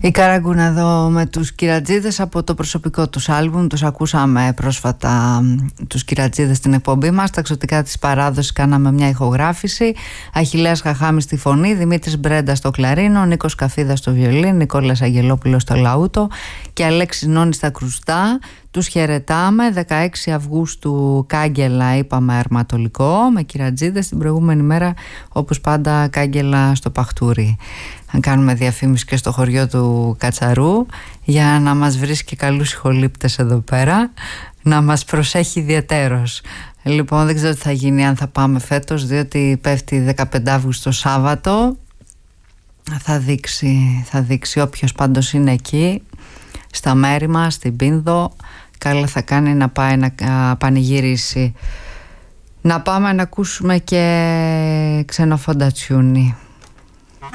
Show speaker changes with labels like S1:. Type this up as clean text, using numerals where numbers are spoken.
S1: Η Καραγκούνα εδώ με τους Κυρατζίδες από το προσωπικό τους άλμπουμ. Τους ακούσαμε πρόσφατα τους Κυρατζίδες στην εκπομπή μας. Τα εξωτικά της παράδοσης κάναμε μια ηχογράφηση. Αχιλλέας Χαχάμης στη φωνή, Δημήτρης Μπρέντα στο κλαρίνο, Νίκος Καφίδας στο βιολίν, Νικόλας Αγγελόπουλος στο λαούτο και Αλέξης Νόνης στα κρουστά. Τους χαιρετάμε. 16 Αυγούστου Κάγκελα, είπαμε, αρματολικό με Κυρατζίδες. Την προηγούμενη μέρα, όπως πάντα, Κάγκελα στο Παχτούρι. Αν κάνουμε διαφήμιση και στο χωριό του Κατσαρού για να μας βρίσκει καλούς ηχολήπτες εδώ πέρα, να μας προσέχει ιδιαιτέρως. Λοιπόν, δεν ξέρω τι θα γίνει αν θα πάμε φέτος, διότι πέφτει 15 Αύγουστο Σάββατο. Θα δείξει όποιος πάντως είναι εκεί στα μέρη μας, στην Πίνδο, καλά θα κάνει να πάει να πανηγυρίσει. Να πάμε να ακούσουμε και Ξενοφόντα Τσιούνι.